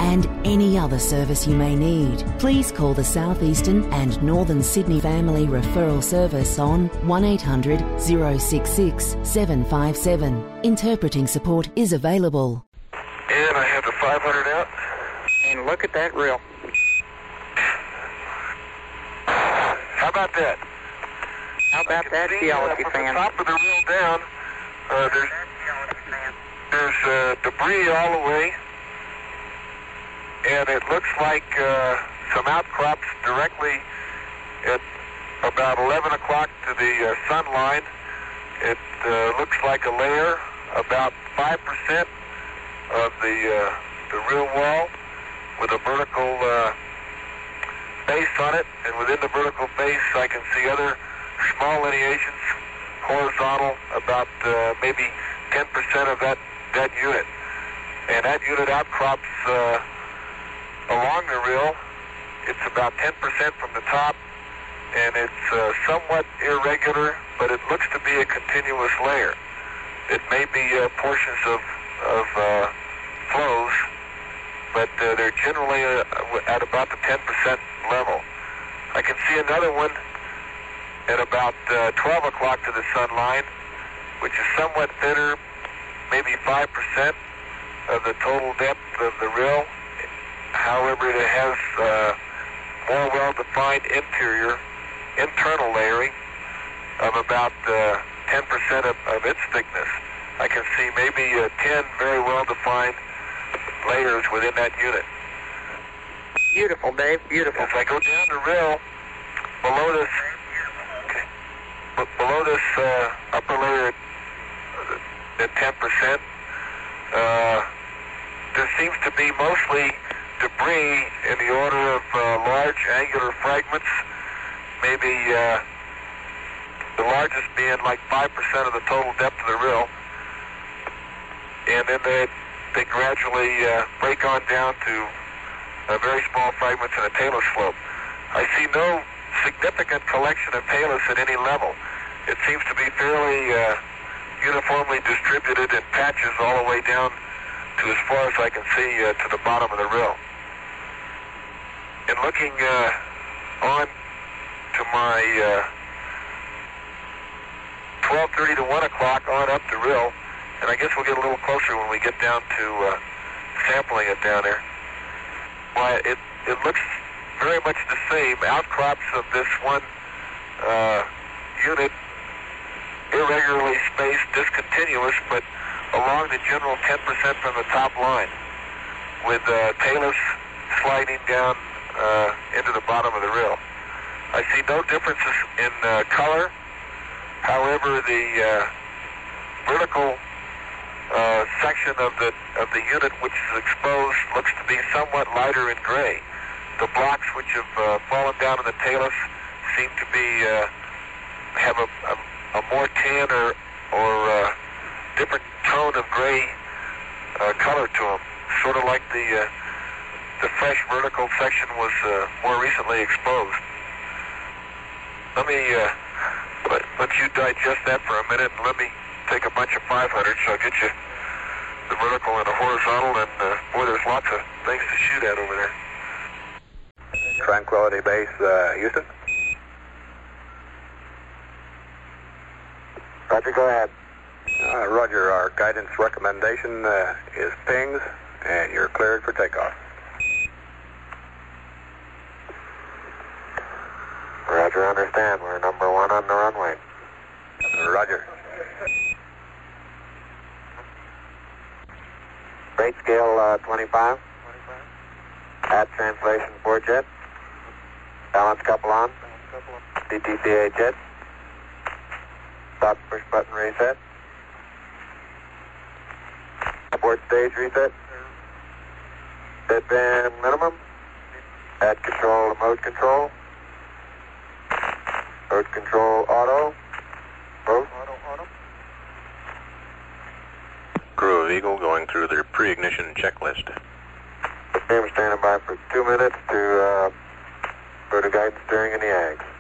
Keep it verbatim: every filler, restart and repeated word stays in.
and any other service you may need. Please call the South Eastern and Northern Sydney Family Referral Service on one eight hundred, oh six six, seven five seven. Interpreting support is available. And I have the five hundred out. And look at that reel. How about that? How about that, see, geology uh, fan? From the top of the reel down, uh, there's, there's uh, debris all the way, and it looks like uh, some outcrops directly at about eleven o'clock to the uh, sun line. It uh, looks like a layer about five percent of the, uh, the reel wall with a vertical uh, base on it, and within the vertical base I can see other small lineations, horizontal, about uh, maybe ten percent of that, that unit. And that unit outcrops uh, along the reel. It's about ten percent from the top, and it's uh, somewhat irregular, but it looks to be a continuous layer. It may be uh, portions of, of uh, flows, but uh, they're generally uh, at about the ten percent level. I can see another one at about uh, twelve o'clock to the sun line, which is somewhat thinner, maybe five percent of the total depth of the reel. However, it has uh, more well-defined interior, internal layering of about uh, ten percent of, of its thickness. I can see maybe uh, ten very well-defined layers within that unit. Beautiful, Dave, beautiful. As I go down the reel, below this, okay, b- below this uh, upper layer at ten percent, uh, there seems to be mostly debris in the order of uh, large angular fragments, maybe uh, the largest being like five percent of the total depth of the reel, and then they, they gradually uh, break on down to uh, very small fragments in a talus slope. I see no significant collection of talus at any level. It seems to be fairly uh, uniformly distributed in patches all the way down to as far as I can see uh, to the bottom of the reel. And looking uh, on to my uh, twelve thirty to one o'clock on up the reel, and I guess we'll get a little closer when we get down to uh, sampling it down there. Why, it, it looks very much the same. Outcrops of this one uh, unit, irregularly spaced, discontinuous, but along the general ten percent from the top line, with uh, talus sliding down uh, into the bottom of the reel. I see no differences in uh, color. However, the uh, vertical uh, section of the of the unit which is exposed looks to be somewhat lighter in gray. The blocks which have uh, fallen down in the talus seem to be uh, have a, a, a more tan or or uh, different tone of gray uh, color to them, sort of like the uh, the fresh vertical section was uh, more recently exposed. Let me uh, let, let you digest that for a minute, and let me take a bunch of five hundreds, so I'll get you the vertical and the horizontal, and uh, boy, there's lots of things to shoot at over there. Tranquility Base, uh, Houston. Roger, go ahead. Uh, Roger, our guidance recommendation uh, is pings, and you're cleared for takeoff. Roger, understand. We're number one on the runway. Roger. Rate scale uh, twenty-five. At translation four jet. Balance couple on. D T C A jet. Stop push button reset. Abort stage reset. Deadband minimum. Add control to mode control. Mode control auto. Both. Auto, auto. Crew of Eagle going through their pre-ignition checklist. I'm standing by for two minutes to uh, go to guidance steering in the A G S.